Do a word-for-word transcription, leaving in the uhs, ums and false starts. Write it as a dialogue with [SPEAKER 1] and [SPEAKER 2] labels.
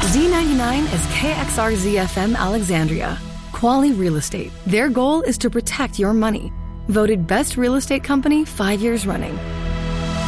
[SPEAKER 1] Z ninety-nine is K X R Z F M Alexandria. Quali Real Estate. Their goal is to protect your money. Voted Best Real Estate Company five years running.